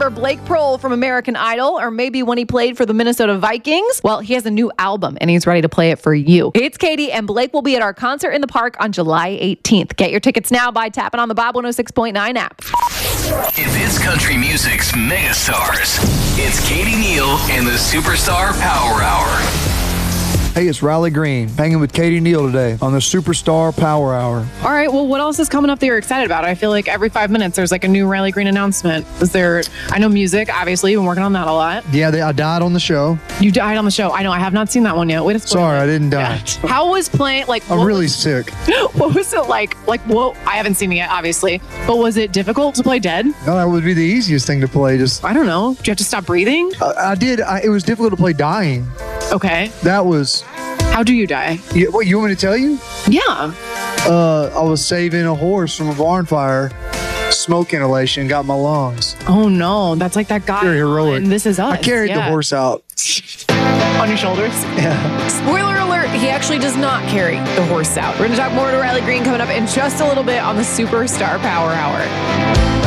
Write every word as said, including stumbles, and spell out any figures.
Remember Blake Prohl from American Idol, or maybe when he played for the Minnesota Vikings? Well, he has a new album and he's ready to play it for you. It's Katie, and Blake will be at our concert in the park on July eighteenth. Get your tickets now by tapping on the Bob one oh six point nine app. If it's country music's megastars, it's Katie Neal and the Superstar Power Hour. Hey, it's Riley Green, hanging with Katie Neal today on the Superstar Power Hour. All right, well, what else is coming up that you're excited about? I feel like every five minutes there's like a new Riley Green announcement. Is there, I know music, obviously, you've been working on that a lot. Yeah, they, I died on the show. You died on the show. I know, I have not seen that one yet. Wait a Sorry, I didn't die. Yeah. How was playing, like, I'm what really was, sick. What was it like? Like, whoa, I haven't seen it yet, obviously, but was it difficult to play dead? No, that would be the easiest thing to play. Just I don't know. Do you have to stop breathing? I, I did. I, it was difficult to play dying. Okay. That was. How do you die? Yeah, what, you want me to tell you? Yeah. Uh, I was saving a horse from a barn fire. Smoke inhalation got my lungs. Oh no, that's like that guy. Very heroic. And This Is Us. I carried yeah. the horse out. On your shoulders? Yeah. Spoiler alert, he actually does not carry the horse out. We're going to talk more to Riley Green coming up in just a little bit on the Superstar Power Hour.